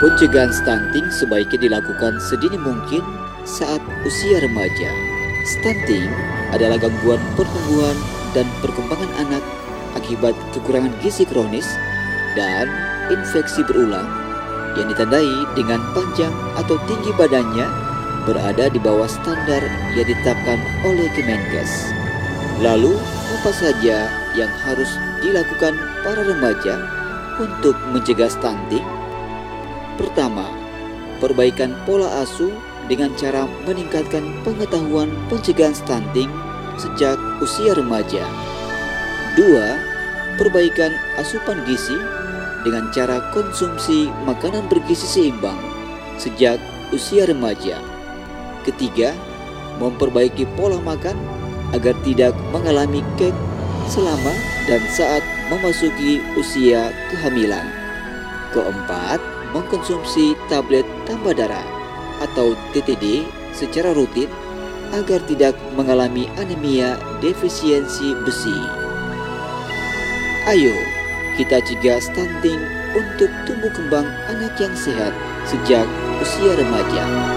Pencegahan stunting sebaiknya dilakukan sedini mungkin saat usia remaja. Stunting adalah gangguan pertumbuhan dan perkembangan anak akibat kekurangan gizi kronis dan infeksi berulang yang ditandai dengan panjang atau tinggi badannya berada di bawah standar yang ditetapkan oleh Kemenkes. Lalu, apa saja yang harus dilakukan para remaja untuk mencegah stunting? Pertama, perbaikan pola asuh dengan cara meningkatkan pengetahuan pencegahan stunting sejak usia remaja. 2. Perbaikan asupan gizi dengan cara konsumsi makanan bergizi seimbang sejak usia remaja. Ketiga, memperbaiki pola makan agar tidak mengalami kek selama dan saat memasuki usia kehamilan. Keempat, mengkonsumsi tablet tambah darah atau TTD secara rutin agar tidak mengalami anemia defisiensi besi. Ayo, kita cegah stunting untuk tumbuh kembang anak yang sehat sejak usia remaja.